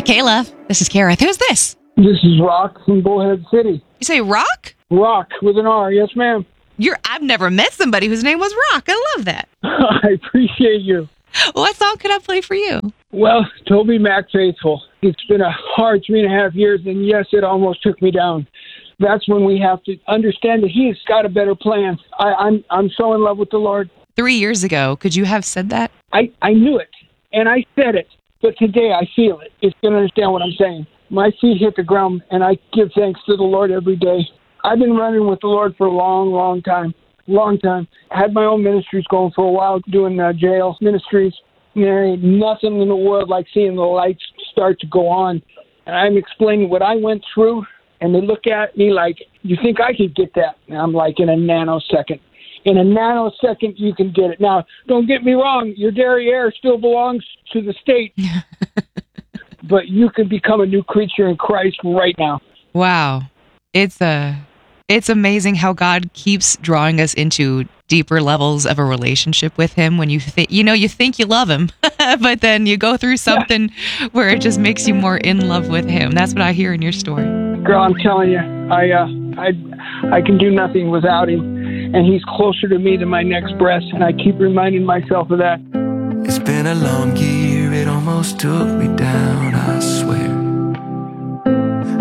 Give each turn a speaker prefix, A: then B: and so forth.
A: Kayla. This is Kareth. Who's this?
B: This is Rock from Bullhead City.
A: You say Rock?
B: Rock with an R, yes, ma'am.
A: I've never met somebody whose name was Rock. I love that.
B: I appreciate you.
A: What song could I play for you?
B: Well, Toby Mac Faithful. It's been a hard 3.5 years, and yes, it almost took me down. That's when we have to understand that He's got a better plan. I'm so in love with the Lord.
A: 3 years ago, could you have said that?
B: I knew it, and I said it, but today I feel it. It's going to understand what I'm saying. My feet hit the ground, and I give thanks to the Lord every day. I've been running with the Lord for a long time. I had my own ministries going for a while, doing jail ministries. There ain't nothing in the world like seeing the lights start to go on. And I'm explaining what I went through, and they look at me like, you think I could get that? And I'm like, in a nanosecond. In a nanosecond, you can get it. Now, don't get me wrong, your derriere still belongs to the state. But you can become a new creature in Christ right now.
A: Wow. It's amazing how God keeps drawing us into deeper levels of a relationship with Him when you think you love Him, but then you go through something where it just makes you more in love with Him. That's what I hear in your story.
B: Girl, I'm telling you, I can do nothing without Him, and He's closer to me than my next breath, and I keep reminding myself of that.
C: It's been a long year, it almost took me down, I swear.